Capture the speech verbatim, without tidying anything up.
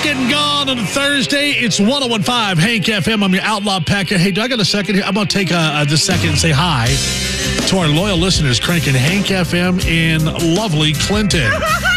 getting gone on a Thursday. It's one oh one point five Hank F M. I'm your outlaw Pekka. Hey, do I got a second here? I'm going to take a, a, this second and say hi to our loyal listeners cranking Hank F M in lovely Clinton.